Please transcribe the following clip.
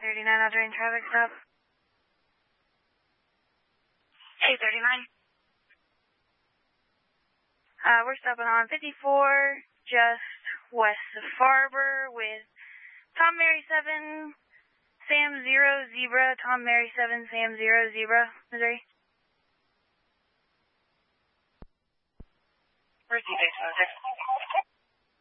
839 Algerian traffic stop. 839. We're stopping on 54, just west of Farber with Tom Mary 7, Sam 0, Zebra, Tom Mary 7, Sam 0, Zebra, Missouri. Where's the 806?